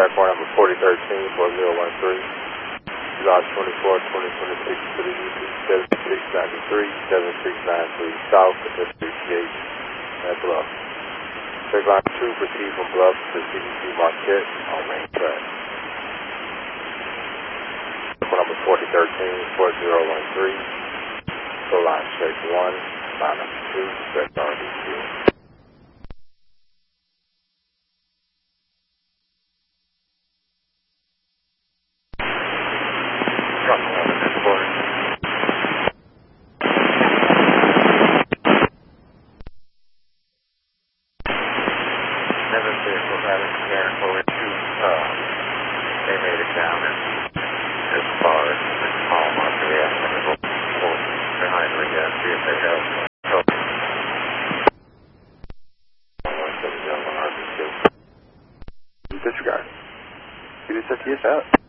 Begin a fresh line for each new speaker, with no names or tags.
Airport number 4013, 4013. July 24, 2026 to the UC 7693, 7693 South, SBH, at Bluff. Take line 2, proceed from Bluff to CDC Marquette on main track. Number 4013, 4013. Go line check 1, line number 2, direct RDQ.
They made it down as far as the call marker, and we'll pull behind them again, see if they have help.
Disregard. You just set the out.